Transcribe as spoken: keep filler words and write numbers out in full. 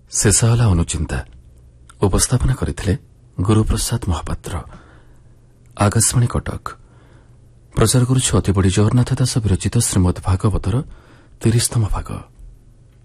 ଶେଷ ହେଲା ଅନୁଚିନ୍ତା। ଉପସ୍ଥାପନା କରିଥିଲେ ଗୁରୁପ୍ରସାଦ ମହାପାତ୍ର। ଆକାଶବାଣୀ କଟକ। ପ୍ରଚାର କରୁଛୁ ଅତିବଡ଼ି ଜଗନ୍ନାଥ ଦାସ ବିରଚିତ ଶ୍ରୀମଦ୍ ଭାଗବତର ତିରିଶତମ ଭାଗ।